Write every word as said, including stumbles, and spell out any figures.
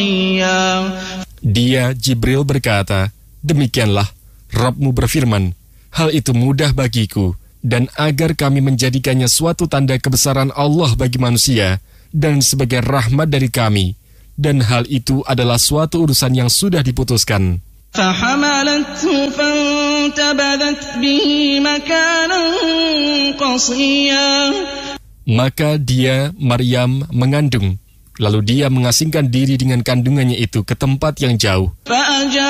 Dia, Jibril, berkata, demikianlah, Rabbmu berfirman, hal itu mudah bagiku, dan agar kami menjadikannya suatu tanda kebesaran Allah bagi manusia, dan sebagai rahmat dari kami, dan hal itu adalah suatu urusan yang sudah diputuskan. Maka dia, Maryam, mengandung. Lalu dia mengasingkan diri dengan kandungannya itu ke tempat yang jauh.